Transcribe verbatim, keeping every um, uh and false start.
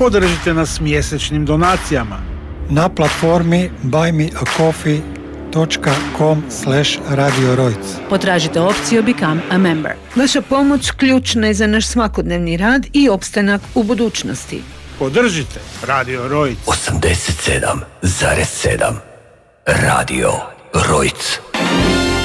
Podržite nas mjesečnim donacijama na platformi buy me a coffee dot com slash radio rojc. Potražite opciju Become a Member. Vaša pomoć ključna je za naš svakodnevni rad i opstanak u budućnosti. Podržite Radio Rojc. osamdeset sedam zarez sedam Radio Rojc.